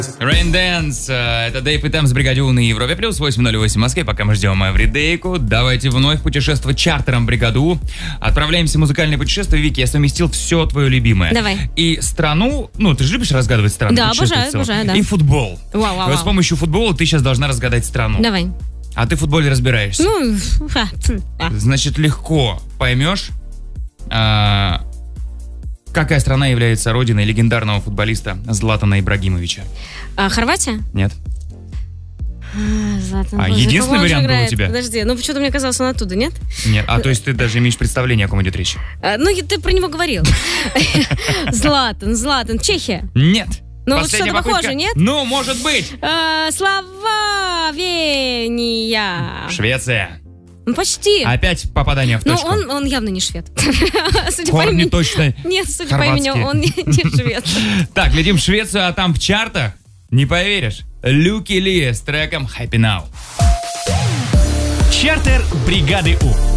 Rain Dance, это Дэйв и Тэмс с бригаде У на Европе плюс 8:08 в Москве. Пока мы ждем эвридейку, давайте вновь путешествовать чартером бригаду. Отправляемся в музыкальное путешествие. Вики, я совместил все твое любимое. Давай. И страну, ты же любишь разгадывать страну? Да, обожаю, да. И футбол. Вау. Вот с помощью футбола ты сейчас должна разгадать страну. Давай. А ты в футболе разбираешься. Значит, легко поймешь, какая страна является родиной легендарного футболиста Златана Ибрагимовича. Хорватия? Нет. Златан, единственный вариант был у тебя? Подожди, почему-то мне казалось, он оттуда, нет? Нет, то есть ты даже имеешь представление, о ком идет речь? Ты про него говорил. Златан, Чехия? Нет. Вот что-то похоже, нет? Может быть. Словения. Швеция. Почти. Опять попадание в точку. Он явно не швед. Корни точно. Нет, судя по имени, он не швед. Так, глядим в Швецию, а там в чартах, не поверишь, Люки Ли с треком Happy Now. Чартер бригады У.